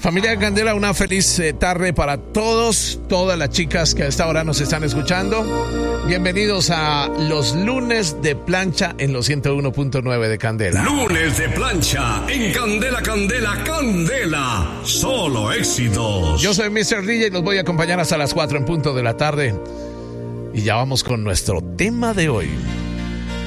Familia de Candela, una feliz tarde para todas las chicas que a esta hora nos están escuchando. Bienvenidos a los lunes de plancha en los 101.9 de Candela. Lunes de plancha en Candela, Candela, Candela. Solo éxitos. Yo soy Mr. DJ y los voy a acompañar hasta las 4 en punto de la tarde. Y ya vamos con nuestro tema de hoy.